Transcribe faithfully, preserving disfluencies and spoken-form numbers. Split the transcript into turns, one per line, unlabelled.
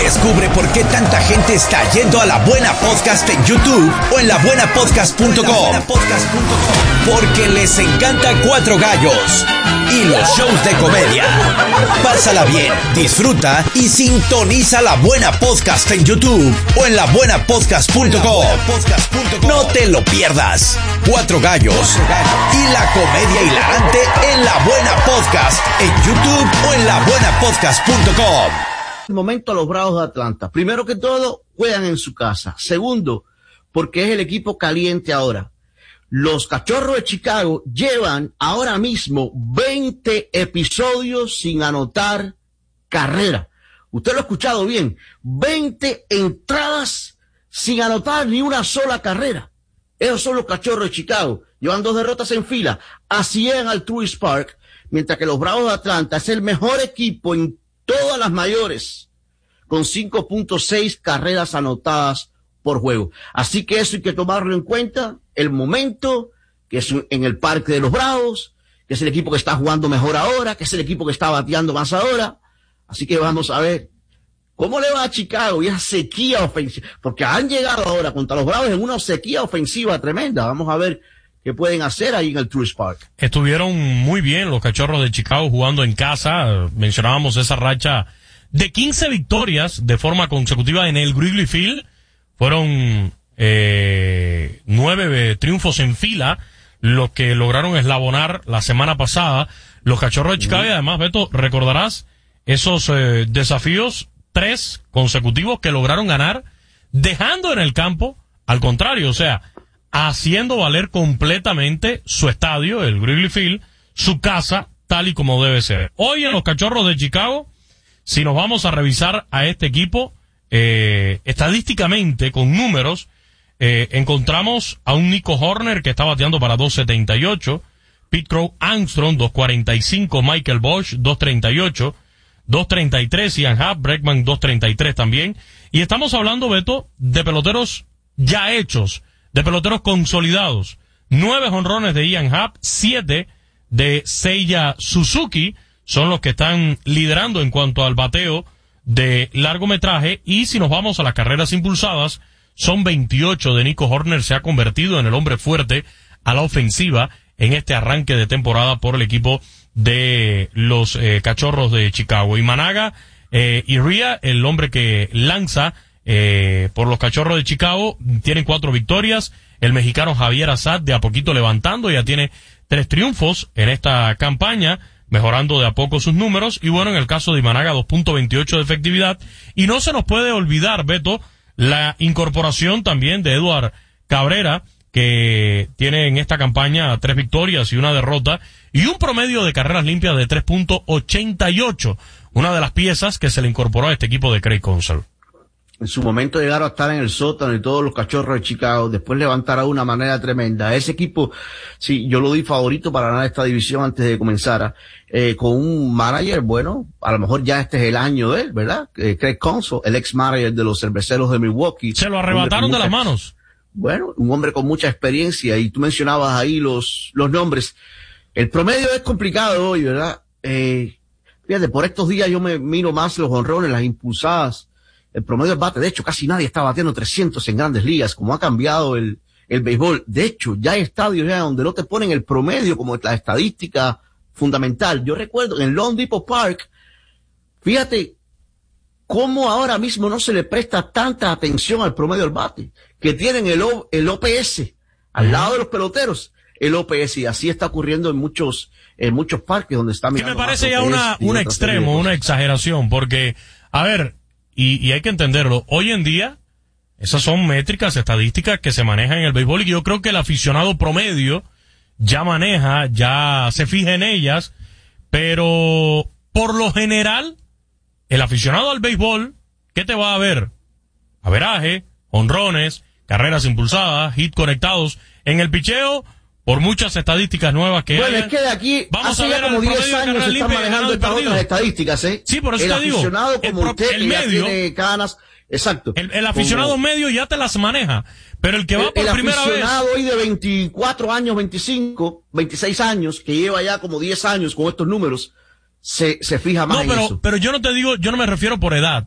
Descubre por qué tanta gente está yendo a La Buena Podcast en YouTube o en la buena podcast punto com. Porque les encanta Cuatro Gallos y los shows de comedia. Pásala bien, disfruta y sintoniza La Buena Podcast en YouTube o en la buena podcast punto com. No te lo pierdas. Cuatro Gallos y la comedia hilarante en La Buena Podcast en YouTube o en la buena podcast punto com.
El momento a los Bravos de Atlanta. Primero que todo, juegan en su casa. Segundo, porque es el equipo caliente ahora. Los Cachorros de Chicago llevan ahora mismo veinte episodios sin anotar carrera. Usted lo ha escuchado bien. veinte entradas sin anotar ni una sola carrera. Esos son los Cachorros de Chicago. Llevan dos derrotas en fila. Así llegan al Truist Park. Mientras que los Bravos de Atlanta es el mejor equipo en todas las mayores, con cinco punto seis carreras anotadas por juego. Así que eso hay que tomarlo en cuenta. El momento, que es en el Parque de los Bravos, que es el equipo que está jugando mejor ahora, que es el equipo que está bateando más ahora. Así que vamos a ver cómo le va a Chicago y esa sequía ofensiva, porque han llegado ahora contra los Bravos en una sequía ofensiva tremenda. Vamos a ver qué pueden hacer ahí en el Truist Park.
Estuvieron muy bien los Cachorros de Chicago jugando en casa. Mencionábamos esa racha de quince victorias de forma consecutiva en el Wrigley Field. Fueron eh, nueve triunfos en fila los que lograron eslabonar la semana pasada los Cachorros de Chicago. Mm. Y además, Beto, recordarás esos eh, desafíos, tres consecutivos que lograron ganar, dejando en el campo, al contrario, o sea, haciendo valer completamente su estadio, el Wrigley Field, su casa, tal y como debe ser. Hoy en los Cachorros de Chicago, si nos vamos a revisar a este equipo, eh, estadísticamente, con números, eh, encontramos a un Nico Horner que está bateando para dos setenta y ocho, Pete Crow Armstrong dos cuarenta y cinco, Michael Bosch dos treinta y ocho, dos treinta y tres, Ian Happ, Bregman dos treinta y tres también. Y estamos hablando, Beto, de peloteros ya hechos, de peloteros consolidados. Nueve jonrones de Ian Happ, siete de Seiya Suzuki son los que están liderando en cuanto al bateo de largometraje. Y si nos vamos a las carreras impulsadas, son veintiocho de Nico Horner. Se ha convertido en el hombre fuerte a la ofensiva en este arranque de temporada por el equipo de los eh, Cachorros de Chicago. Y Managa eh, Iria, el hombre que lanza Eh, por los Cachorros de Chicago, tienen cuatro victorias. El mexicano Javier Assad de a poquito levantando, ya tiene tres triunfos en esta campaña, mejorando de a poco sus números. Y bueno, en el caso de Imanaga, dos punto veintiocho de efectividad. Y no se nos puede olvidar, Beto, la incorporación también de Eduard Cabrera, que tiene en esta campaña tres victorias y una derrota, y un promedio de carreras limpias de tres punto ochenta y ocho. Una de las piezas que se le incorporó a este equipo de Craig Counsell.
En su momento llegaron a estar en el sótano y todos los Cachorros de Chicago, después levantaron de una manera tremenda. Ese equipo, sí, yo lo di favorito para ganar esta división antes de que comenzara, eh, con un manager, bueno, a lo mejor ya este es el año de él, ¿verdad? Eh, Craig Counsell, el ex manager de los Cerveceros de Milwaukee.
Se lo arrebataron de las manos.
Bueno, un hombre con mucha experiencia, y tú mencionabas ahí los, los nombres. El promedio es complicado hoy, ¿verdad? Eh, fíjate, por estos días yo me miro más los honrones, las impulsadas. El promedio del bate, de hecho, casi nadie está bateando trescientos en Grandes Ligas, como ha cambiado el, el béisbol. De hecho, ya hay estadios ya donde no te ponen el promedio como la estadística fundamental. Yo recuerdo en Lone Depot Park, fíjate cómo ahora mismo no se le presta tanta atención al promedio del bate, que tienen el, o, el O P S al lado de los peloteros, el O P S, y así está ocurriendo en muchos, en muchos parques donde está mirando.
Que me parece ya una, un extremo, una exageración, porque, a ver, Y, y hay que entenderlo. Hoy en día, esas son métricas, estadísticas que se manejan en el béisbol, y yo creo que el aficionado promedio ya maneja, ya se fija en ellas, pero por lo general, el aficionado al béisbol, ¿qué te va a ver? Averaje, honrones, carreras impulsadas, hits conectados. En el picheo, por muchas estadísticas nuevas que
Bueno,
hayan,
es que de aquí
vamos
hace
a ver
ya como diez años se están manejando estas otras estadísticas, ¿eh?
Sí, por eso
el
te digo.
Aficionado como
el,
usted,
el
que
medio,
ya tiene canas, exacto.
El, el aficionado
como,
medio ya te las maneja, pero el que va
el,
por
el
primera vez.
El aficionado hoy de veinticuatro años, veinticinco, veintiséis años, que lleva ya como diez años con estos números, se, se fija más
no,
en
pero,
eso.
pero yo no te digo, yo no me refiero por edad.